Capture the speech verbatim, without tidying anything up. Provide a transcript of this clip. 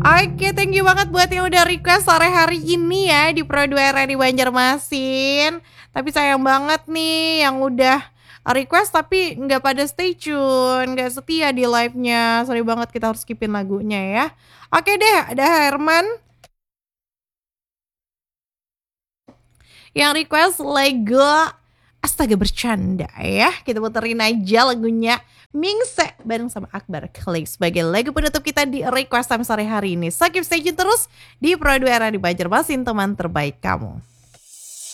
Oke, thank you banget buat yang udah request sore hari ini ya di Pro dua R R I Banjarmasin. Tapi sayang banget nih yang udah request tapi nggak pada stay tune, nggak setia di live-nya. Sorry banget kita harus skipin lagunya ya. Oke deh, ada Herman yang request Lego. Astaga bercanda ya. Kita puterin aja lagunya Mingse bareng sama Akbar Klik sebagai lagu penutup kita di request time sore hari ini. So keep stay tune terus di Pro dua R R I Banjarmasin, teman terbaik kamu.